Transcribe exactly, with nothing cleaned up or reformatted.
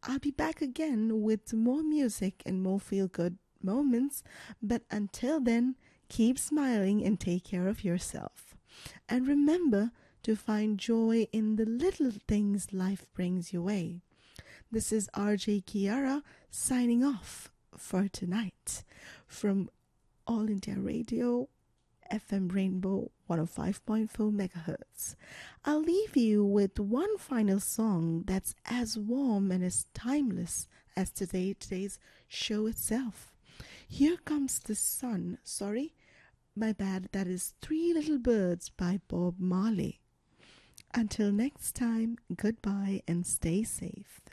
I'll be back again with more music and more feel good moments. But until then, keep smiling and take care of yourself. And remember to find joy in the little things life brings your way. This is R J Kiara signing off for tonight from All India Radio, F M Rainbow one oh five point four megahertz. I'll leave you with one final song that's as warm and as timeless as today today's show itself. Here Comes the Sun. Sorry, my bad. That is Three Little Birds by Bob Marley. Until next time, goodbye and stay safe.